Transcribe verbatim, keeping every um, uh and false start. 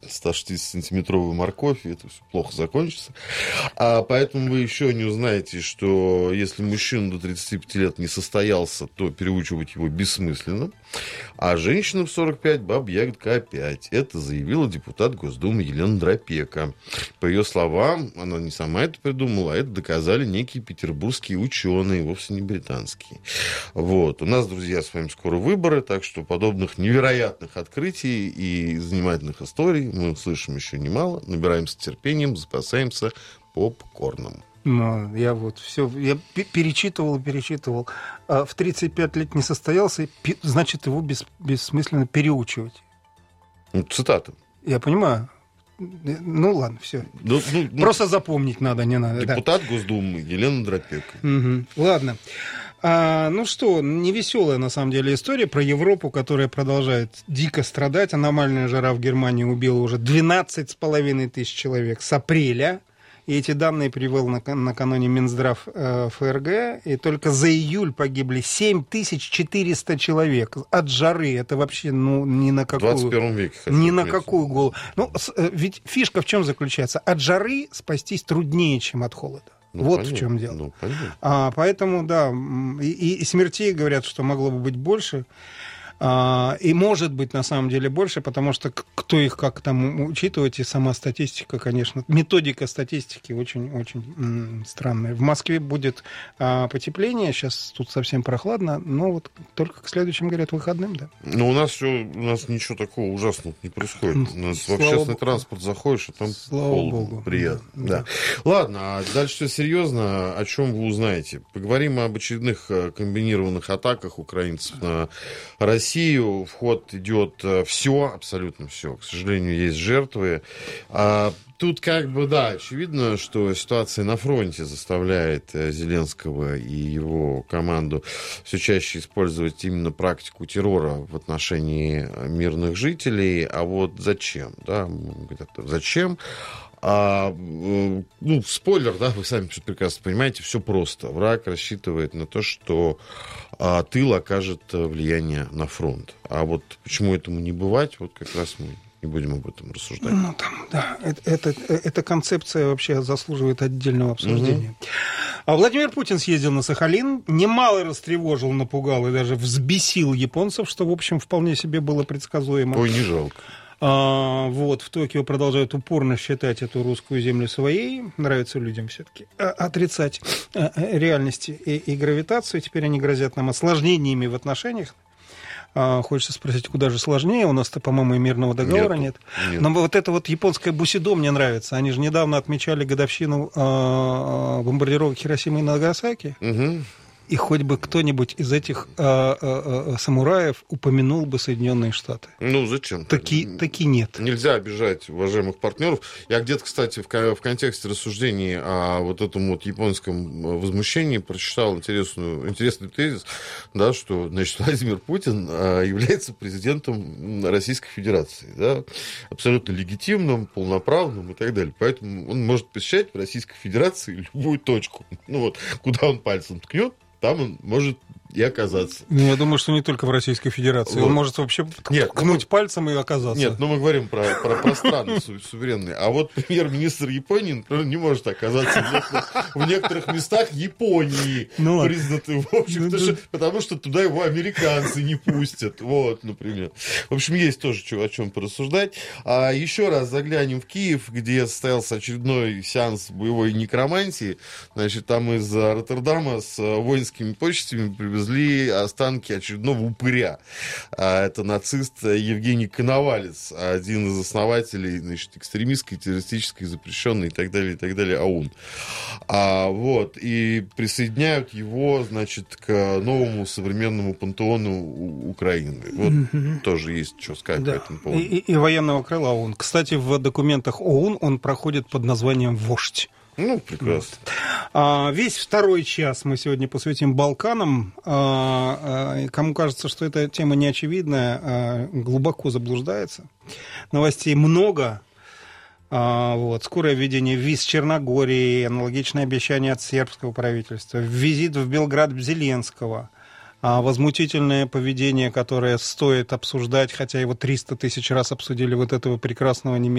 сто шестидесятисантиметровую морковь, и это все плохо закончится. А поэтому вы еще не узнаете, что если мужчина до тридцати пяти лет не состоялся, то переучивать его бессмысленно. А женщина в сорок пять, баба ягодка опять. Это заявила депутат Госдумы Елена Дропека. По ее словам, она не сама это придумала, а это доказали некие петербургские ученые, вовсе не британские. Вот. У нас, друзья, с вами скоро выборы, так что подобных невероятных открытий и занимательных историй мы услышим еще немало. Набираемся терпением, запасаемся попкорном. Ну, я вот все, я перечитывал и перечитывал. А в тридцать пять лет не состоялся, значит, его бес, бессмысленно переучивать. Ну, цитата. Я понимаю. Ну, ладно, все. Ну, ну, Просто запомнить надо, не надо. Депутат да. Госдумы Елена Дропека. Угу. Ладно. А, ну что, невеселая на самом деле история про Европу, которая продолжает дико страдать. Аномальная жара в Германии убила уже двенадцать с половиной тысяч человек с апреля. И эти данные привел накануне Минздрав э, ФРГ. И только за июль погибли семь тысяч четыреста человек от жары. Это вообще ну, ни на какую... В двадцать первом веке. Ни на какую голову. Ну, с, ведь фишка в чем заключается? От жары спастись труднее, чем от холода. Ну, вот понятно, в чем дело. Ну, а, поэтому, да, и, и смертей говорят, что могло бы быть больше. А, и может быть, на самом деле, больше, потому что кто их как там учитывать, и сама статистика, конечно, методика статистики очень-очень м- странная. В Москве будет а, потепление, сейчас тут совсем прохладно, но вот только к следующим, говорят, выходным, да. Ну, у нас все, у нас ничего такого ужасного не происходит. У нас Слава в общественный Богу. Транспорт заходишь, а там Слава холодно, Богу. приятно. Да. Да. Ладно, а дальше все серьезно. О чем вы узнаете? Поговорим об очередных комбинированных атаках украинцев на Россию. В ход идет все, абсолютно все. К сожалению, есть жертвы. А тут как бы, да, очевидно, что ситуация на фронте заставляет Зеленского и его команду все чаще использовать именно практику террора в отношении мирных жителей. А вот зачем? Да? Зачем? А, ну, спойлер, да, вы сами прекрасно понимаете, все просто. Враг рассчитывает на то, что а, тыл окажет влияние на фронт. А вот почему этому не бывать, вот как раз мы не будем об этом рассуждать. Ну, там, да, это, это, эта концепция вообще заслуживает отдельного обсуждения. Угу. А Владимир Путин съездил на Сахалин, немало растревожил, напугал и даже взбесил японцев, что, в общем, вполне себе было предсказуемо. Ой, не жалко. А, вот, в Токио продолжают упорно считать эту русскую землю своей. Нравится людям все-таки отрицать реальности и, и гравитацию. Теперь они грозят нам осложнениями в отношениях. А, хочется спросить, куда же сложнее? У нас-то, по-моему, и мирного договора нет. нет. нет. Но вот это вот японское бусидо мне нравится. Они же недавно отмечали годовщину а, бомбардировок Хиросимы и Нагасаки. Угу. И хоть бы кто-нибудь из этих а, а, а, самураев упомянул бы Соединенные Штаты. Ну, зачем? Таки, таки нет. Нельзя обижать уважаемых партнеров. Я где-то, кстати, в, в контексте рассуждений о вот этом вот японском возмущении прочитал интересную, интересный тезис, да, что, значит, Владимир Путин а, является президентом Российской Федерации. Да, абсолютно легитимным, полноправным и так далее. Поэтому он может посещать в Российской Федерации любую точку. Ну вот, куда он пальцем ткнет, там он может и оказаться. Я думаю, что не только в Российской Федерации. Вот. Он может вообще Нет, ткнуть мы... пальцем и оказаться. Нет, но мы говорим про, про, про страны суверенные. А вот премьер-министр Японии, например, не может оказаться в некоторых, в некоторых местах Японии, ну, признаты, в общем, потому что, потому что туда его американцы не пустят. Вот, например. В общем, есть тоже о чем порассуждать. А еще раз заглянем в Киев, где состоялся очередной сеанс боевой некромантии. Значит, там из Роттердама с воинскими почестями привезли останки очередного упыря. Это нацист Евгений Коновалец, один из основателей, значит, экстремистской, террористической, запрещенной и так далее, и так далее ОУН. А, вот, и присоединяют его, значит, к новому современному пантеону Украины. Вот mm-hmm. тоже есть что сказать да. по этому поводу. И, и, и военного крыла ОУН. Кстати, в документах ОУН он проходит под названием «Вождь». Ну, прекрасно. А, весь второй час мы сегодня посвятим Балканам. А, а, кому кажется, что эта тема неочевидная, а, глубоко заблуждается. Новостей много. А, вот. Скорое введение виз Черногории, аналогичное обещание от сербского правительства, визит в Белград Зеленского. А возмутительное поведение, которое стоит обсуждать, хотя его триста тысяч раз обсудили, вот этого прекрасного немецкого